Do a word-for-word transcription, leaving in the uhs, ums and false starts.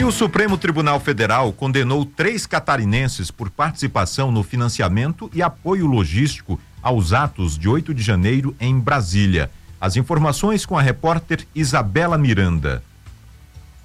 E o Supremo Tribunal Federal condenou três catarinenses por participação no financiamento e apoio logístico aos atos de oito de janeiro em Brasília. As informações com a repórter Isabela Miranda.